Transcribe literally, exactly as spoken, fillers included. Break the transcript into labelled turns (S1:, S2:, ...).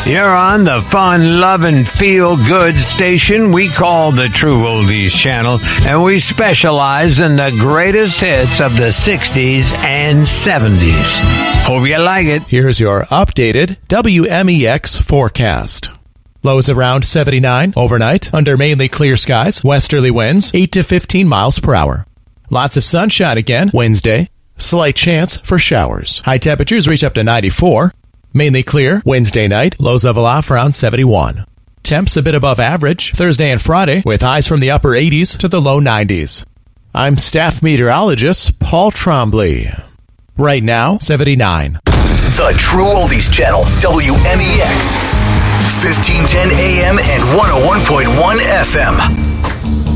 S1: You're on the fun, loving, feel-good station we call the True Oldies Channel, and we specialize in the greatest hits of the sixties and seventies. Hope you like it.
S2: Here's your updated W M E X forecast. Lows around seventy-nine overnight, under mainly clear skies, westerly winds, eight to fifteen miles per hour. Lots of sunshine again Wednesday. Slight chance for showers. High temperatures reach up to ninety-four. Mainly clear Wednesday night. Lows level off around seventy-one. Temps a bit above average Thursday and Friday, with highs from the upper eighties to the low nineties. I'm staff meteorologist Paul Trombley. Right now, seventy-nine.
S3: The True Oldies Channel, W M E X. fifteen ten A M and one oh one point one F M.